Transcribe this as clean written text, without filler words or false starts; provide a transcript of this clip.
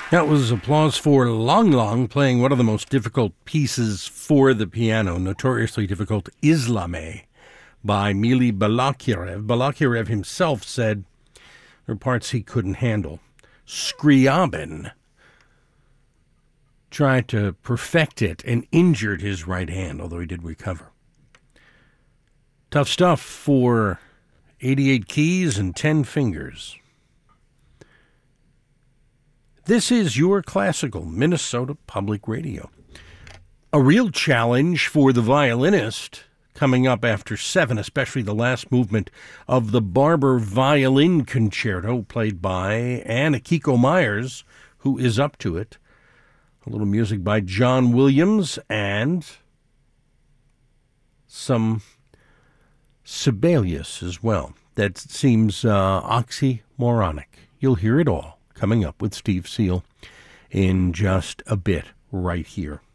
That was applause for Lang Lang playing one of the most difficult pieces for the piano, notoriously difficult Islame by Mili Balakirev. Balakirev himself said there were parts he couldn't handle. Scriabin tried to perfect it and injured his right hand, although he did recover. Tough stuff for 88 keys and 10 fingers. This is your classical Minnesota Public Radio. A real challenge for the violinist coming up after 7, especially the last movement of the Barber Violin Concerto played by Anna Kiko Myers, who is up to it. A little music by John Williams and some Sibelius as well. That seems oxymoronic. You'll hear it all coming up with Steve Seal in just a bit right here.